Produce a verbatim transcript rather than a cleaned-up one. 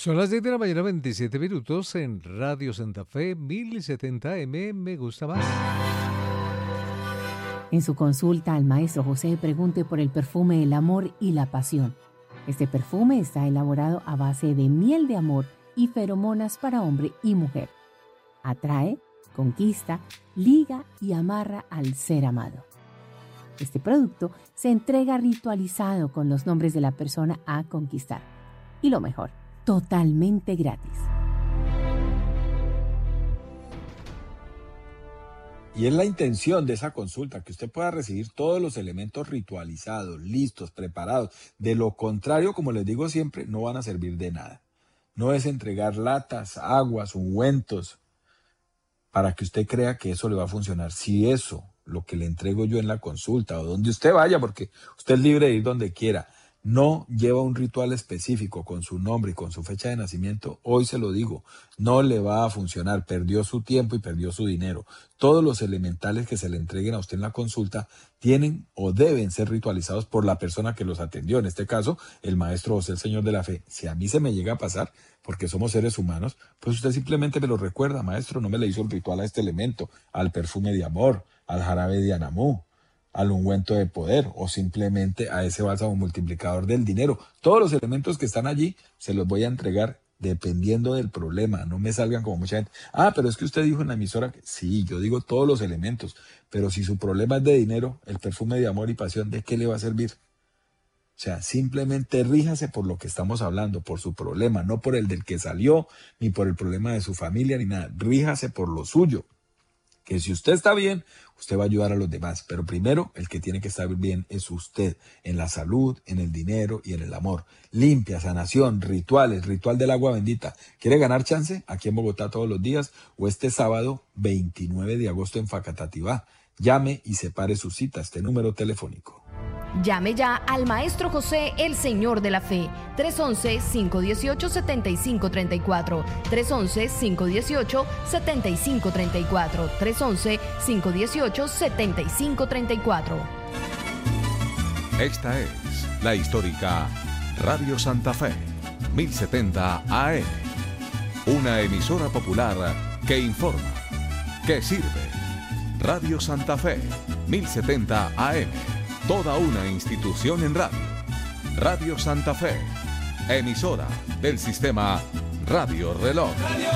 Son las diez de la mañana, veintisiete minutos en Radio Santa Fe, mil setenta M, me gusta más. En su consulta al maestro José pregunte por el perfume del amor y la pasión. Este perfume está elaborado a base de miel de amor y feromonas para hombre y mujer. Atrae, conquista, liga y amarra al ser amado. Este producto se entrega ritualizado con los nombres de la persona a conquistar. Y lo mejor, totalmente gratis. Y es la intención de esa consulta, que usted pueda recibir todos los elementos ritualizados, listos, preparados. De lo contrario, como les digo siempre, no van a servir de nada. No es entregar latas, aguas, ungüentos, para que usted crea que eso le va a funcionar. Si eso, lo que le entrego yo en la consulta, o donde usted vaya, porque usted es libre de ir donde quiera, no lleva un ritual específico con su nombre y con su fecha de nacimiento, hoy se lo digo, no le va a funcionar, perdió su tiempo y perdió su dinero. Todos los elementales que se le entreguen a usted en la consulta tienen o deben ser ritualizados por la persona que los atendió, en este caso, el maestro José, el Señor de la Fe. Si a mí se me llega a pasar, porque somos seres humanos, pues usted simplemente me lo recuerda, maestro, no me le hizo el ritual a este elemento, al perfume de amor, al jarabe de Anamú, al ungüento de poder o simplemente a ese bálsamo multiplicador del dinero. Todos los elementos que están allí se los voy a entregar dependiendo del problema. No me salgan como mucha gente. Ah, pero es que usted dijo en la emisora que sí, yo digo todos los elementos, pero si su problema es de dinero, el perfume de amor y pasión, ¿de qué le va a servir? O sea, simplemente ríjase por lo que estamos hablando, por su problema, no por el del que salió, ni por el problema de su familia, ni nada. Ríjase por lo suyo. Que si usted está bien, usted va a ayudar a los demás. Pero primero, el que tiene que estar bien es usted, en la salud, en el dinero y en el amor. Limpia, sanación, rituales, ritual del agua bendita. ¿Quiere ganar chance? Aquí en Bogotá todos los días o este sábado veintinueve de agosto en Facatativá. Llame y separe su cita, este número telefónico. Llame ya al Maestro José, el Señor de la Fe, tres once, cinco uno ocho, siete cinco tres cuatro, tres once, cinco uno ocho, siete cinco tres cuatro, tres once, cinco uno ocho, siete cinco tres cuatro. Esta es la histórica Radio Santa Fe, mil setenta A M, una emisora popular que informa, que sirve. Radio Santa Fe, mil setenta A M. Toda una institución en radio. Radio Santa Fe, emisora del sistema Radio Reloj.